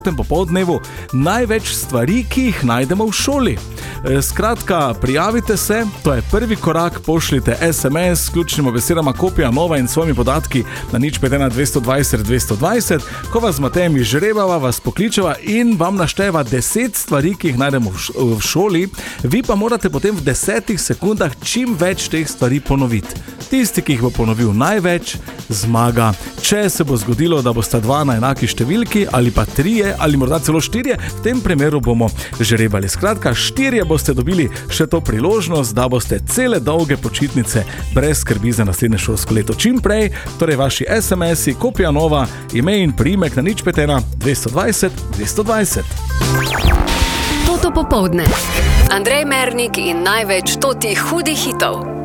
popoldnevu največ stvari, ki jih najdemo v šoli. Skratka, prijavite se, to je prvi korak, pošljite SMS s ključnimi besedama Kopija Nova in svojimi podatki na 051 220 220. Ko vas z Matejem izžrebava, vas pokličeva in vam našteva 10 stvari, ki jih najdemo v šoli, vi pa morate potem v 10 sekundah čim več teh stvari ponoviti. Tisti, ki jih bo ponovil največ, zmaga. Če se bo zgodilo, da bosta 2 na enaki številki, ali pa 3, ali morda celo 4, v tem primeru bomo žrebali. Skratka, 4 boste dobili še to priložnost, da boste cele dolge počitnice brez skrbi za naslednje šolsko leto. Čim prej, torej vaši SMS-i, Kopija Nova, ime in priimek na 051 220 220. Toto popoldne. Andrej Mernik in največ totih hudih hitov.